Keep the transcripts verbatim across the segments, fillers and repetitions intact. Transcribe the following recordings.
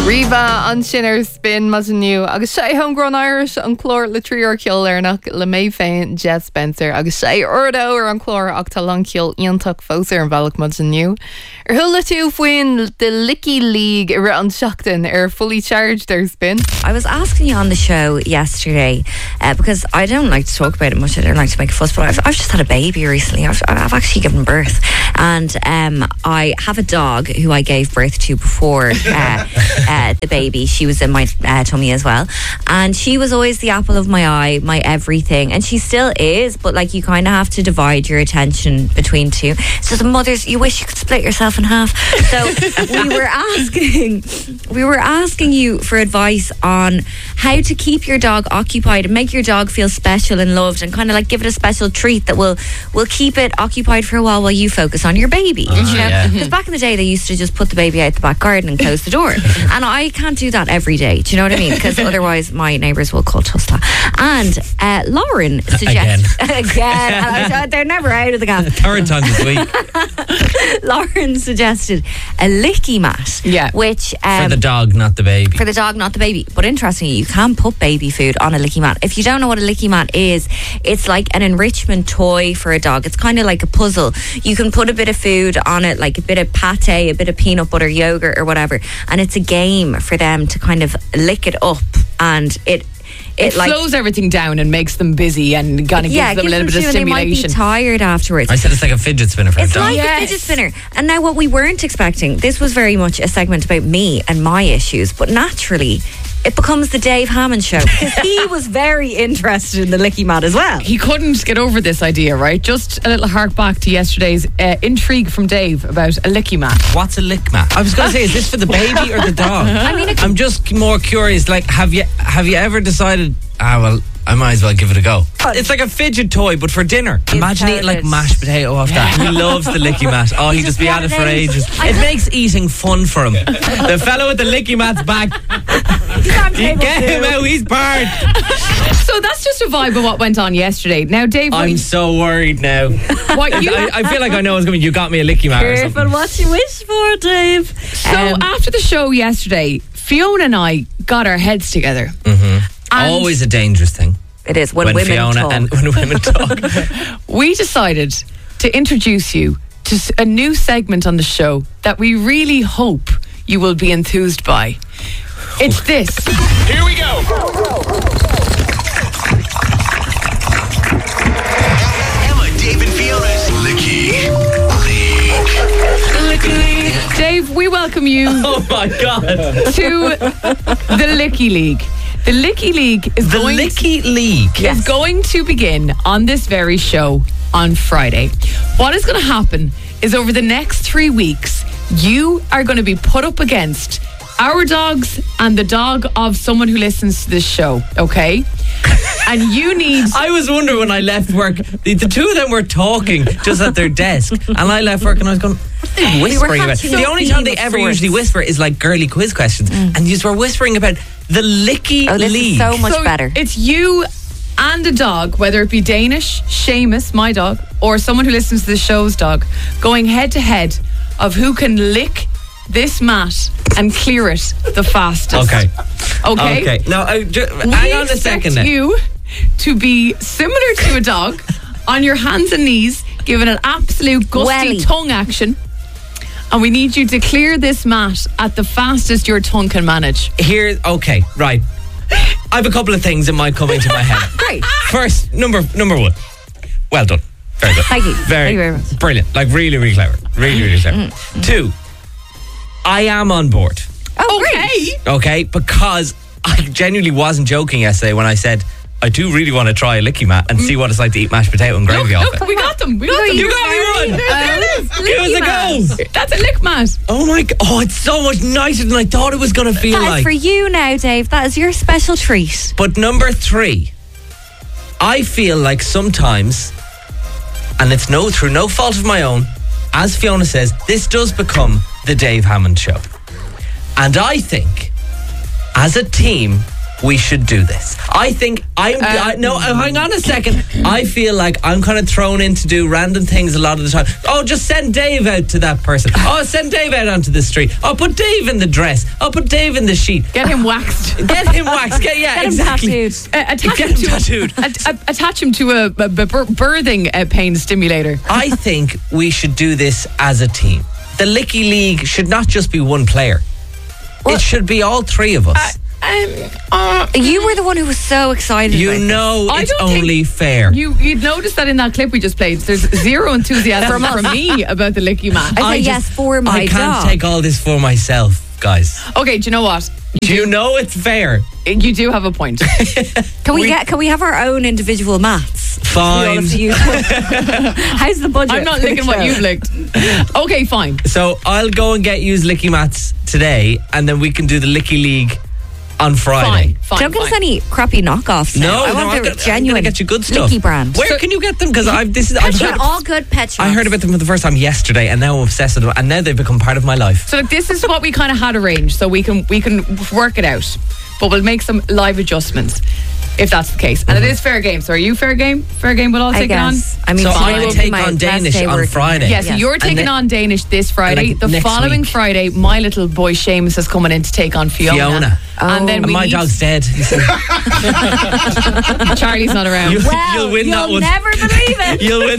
Riva an sinner spin mas nu agus sé homegrown Irish an chlór le tríor ceol arnach le mé féin Jet Spencer agus sé ordo ar an chlór ach tá lanceol iontach fósar an bhealach mas nu. Ar thula tú faoin the Licky League ar an seachtain ar fully charged ar spin. I was asking you on the show yesterday uh, because I don't like to talk about it much. I don't like to make a fuss, but I've, I've just had a baby recently. I've, I've actually given birth, and um, I have a dog who I gave birth to before uh, uh, the baby. She was in my uh, tummy as well, and she was always the apple of my eye, my everything, and she still is. But like, you kind of have to divide your attention between two. So the mothers, you wish you could split yourself in half. So we were asking, we were asking you for advice on how to keep your dog occupied and make your dog feel special and loved, and kind of like give it a special treat that will will keep it occupied for a while while you focus on your baby. Oh, you know, yeah. because back in the day they used to just put the baby out the back garden and close the door, and I can't do that every day. Do you know what I mean? Because otherwise my neighbours will call Tusla. And uh, Lauren suggested again, again and I was, they're never out of the gap. Third time this week. Lauren suggested a licky mat, Yeah. which um, For the dog, not the baby. for the dog, not the baby. But interestingly, you can put baby food on a licky mat. If you don't know what a licky mat is, it's like an enrichment toy for a dog. It's kind of like a puzzle. You can put a bit of food on it, like a bit of pate, a bit of peanut butter, yogurt or whatever, and it's a game for them to kind of lick it up, and it It, it, like slows everything down and makes them busy and kind of yeah, gives them a little bit to of you and they might be stimulation. tired afterwards. I said it's like a fidget spinner for It's a dog. like Yes. a fidget spinner. And now what we weren't expecting, this was very much a segment about me and my issues, but naturally it becomes the Dave Hammond show, because he was very interested in the licky mat as well. He couldn't get over this idea, right? Just a little hark back to yesterday's uh, intrigue from Dave about a licky mat. What's a lick mat? I was going to say, is this for the baby or the dog? I mean, it I'm just more curious. Like, have you have you ever decided? Ah, well, I might as well give it a go. It's like a fidget toy, but for dinner. Imagine eating like perfect. mashed potato off that. He loves the licky mat. Oh, he'd just be at it for ages. I- It makes eating fun for him. The fellow with the licky mat's back. You get him out. He's barred. So that's just a vibe of what went on yesterday. Now, Dave, what, I'm so worried now. what you I, I feel like I know what's coming. You got me a licky mat or something. what you wish for, Dave. So Um, after the show yesterday, Fiona and I got our heads together. And Always a dangerous thing it is when, when women Fiona talk. and when women talk. we decided to introduce you to s- a new segment on the show that we really hope you will be enthused by. It's this. Here we go. Emma, Dave, and Fiona's Licky League. Dave, we welcome you Oh my God. to the Licky League. The Licky League is The going Licky League. is going to begin on this very show on Friday. What is going to happen is over the next three weeks, you are going to be put up against our dogs and the dog of someone who listens to this show, okay? And you need... I was wondering when I left work, the, the two of them were talking just at their desk, and I left work and I was going, what are they whispering about? catching The a only theme time they of ever sorts. usually whisper is like girly quiz questions, and you were whispering about the Licky Oh, this League. is so much So better. it's you and a dog, whether it be Danish, Seamus, my dog, or someone who listens to the show's dog, going head to head of who can lick this mat and clear it the fastest. Okay. Okay? Okay. Now, uh, ju- We hang on a expect second. now. you to be similar to a dog on your hands and knees, giving an absolute gusty Welly. tongue action. And we need you to clear this mat at the fastest your tongue can manage. Here, okay, right. I have a couple of things that might come into my head. Great. First, number number one. Well done. Very good. Thank you. Very, Thank you very much. brilliant. Like really, really clever. Really, really clever. Mm, Two, I am on board. Oh, Okay. great. Okay, because I genuinely wasn't joking yesterday when I said I do really want to try a licky mat and see what it's like to eat mashed potato and gravy Look, off look, it. we got them. We got them. You got me one. There, there it is. Give us a go. That's a lick mat. Oh my god! Oh, it's so much nicer than I thought it was going to feel That is like. for you now, Dave. That is your special treat. But number three, I feel like sometimes, and it's no through no fault of my own, as Fiona says, this does become the Dave Hammond show. And I think, as a team, we should do this. I think I'm. I, no, uh, hang on a second. I feel like I'm kind of thrown in to do random things a lot of the time. Oh, just send Dave out to that person. Oh, send Dave out onto the street. Oh, put Dave in the dress. Oh, put Dave in the sheet. Get him waxed. Get him waxed. Get, yeah, Get him exactly. tattooed. Uh, attach, Get him him to tattooed. A, a- attach him to a, a, a bir- birthing uh, pain stimulator. I think we should do this as a team. The Licky League should not just be one player. It should be all three of us. Um, uh, You were the one who was so excited. you about this. know I it's don't think only fair. You, you'd notice that in that clip we just played, there's zero enthusiasm from me about the Licky Mat. I say yes for my I can't dog. take all this for myself, guys. Okay, do you know what? Do you know it's fair? You do have a point. Can we, get? Can we have our own individual mats? We all Fine. have to use one. How's the budget? I'm not for the licking what show? you've licked. Okay, fine. So I'll go and get used Licky Mats today, and then we can do the Licky League on Friday. Fine, fine. Don't give fine. us any crappy knockoffs. No, now. I no, want I'm the gonna, I'm genuine gonna get you good stuff. Licky brand. Where can you get them? Because I've this is I've They're heard, all good pet shops. I heard about them for the first time yesterday, and now I'm obsessed with them, and now they've become part of my life. So like, this is what we kind of had arranged, so we can we can work it out, but we'll make some live adjustments if that's the case. And it is fair game. So are you fair game? Fair game with all I taking on? guess. I mean, So today I will be take my on best Danish day on working. Friday. Yeah, so Yes. you're And taking then- on Danish this Friday. like the next following week. Friday, my little boy Seamus is coming in to take on Fiona. Fiona. And then And we my need- dog's dead. Charlie's not around. You- Well, You'll win that you'll one. never believe it. You'll win.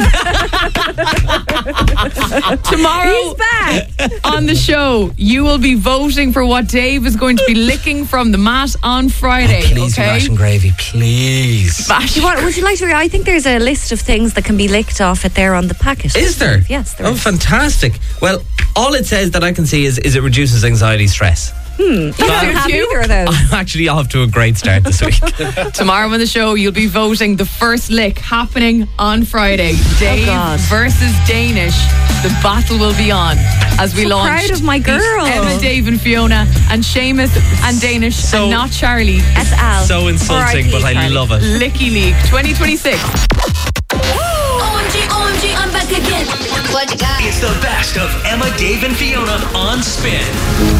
Tomorrow He's back. on the show, you will be voting for what Dave is going to be licking from the mat on Friday. Oh, please, okay? mash and gravy, please. Mash. Do you want, would you like to? I think there's a list of things that can be licked off it there on the packet. Is there? Yes, there Oh, is. fantastic. Well, all it says that I can see is, is it reduces anxiety, stress. You don't have you? either of those. I'm actually off to a great start this week. Tomorrow on the show, you'll be voting the first lick happening on Friday. Dave God. versus Danish. The battle will be on as we So launch. proud of my girl. Emma, Dave, and Fiona, and Seamus and Danish, So- and not Charlie. S L. So insulting, but I love it. Licky League twenty twenty-six. O M G, O M G, I'm back again. What you got? It's the best of Emma, Dave, and Fiona on Spin.